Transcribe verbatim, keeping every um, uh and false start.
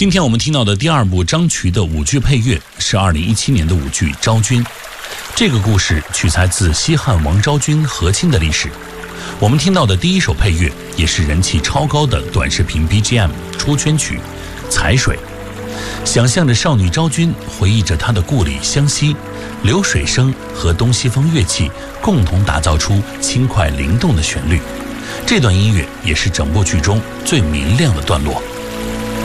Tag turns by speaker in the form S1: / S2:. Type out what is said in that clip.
S1: 今天我们听到的第二部张渠的舞剧配乐是二零一七年的舞剧《昭君》。这个故事取材自西汉王昭君和亲的历史。我们听到的第一首配乐也是人气超高的短视频 B G M 出圈曲《采水》。想象着少女昭君回忆着她的故里湘西，流水声和东西方乐器共同打造出轻快灵动的旋律。这段音乐也是整部剧中最明亮的段落。